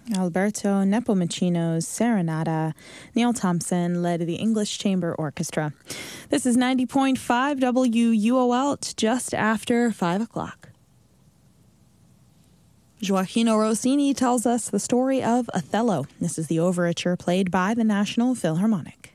Alberto Nepomukino's Serenata. Neil Thompson led the English Chamber Orchestra. This is 90.5 WUOL. It's just after 5 o'clock. Gioacchino Rossini tells us the story of Othello. This is the overture played by the National Philharmonic.